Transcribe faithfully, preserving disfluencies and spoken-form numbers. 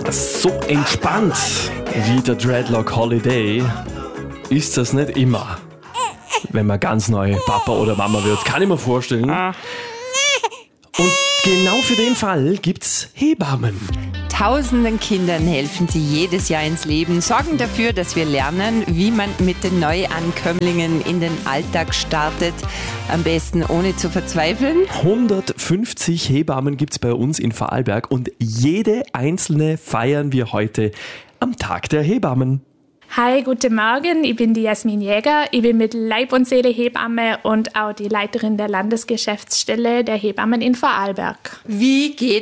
So entspannt wie der Dreadlock Holiday ist das nicht immer, wenn man ganz neu Papa oder Mama wird. Kann ich mir vorstellen. Und genau für den Fall gibt's Hebammen. Tausenden Kindern helfen sie jedes Jahr ins Leben, sorgen dafür, dass wir lernen, wie man mit den Neuankömmlingen in den Alltag startet. Am besten ohne zu verzweifeln. hundertfünfzig Hebammen gibt's bei uns in Vorarlberg und jede einzelne feiern wir heute am Tag der Hebammen. Hi, guten Morgen, ich bin die Jasmin Jäger. Ich bin mit Leib und Seele Hebamme und auch die Leiterin der Landesgeschäftsstelle der Hebammen in Vorarlberg. Wie geht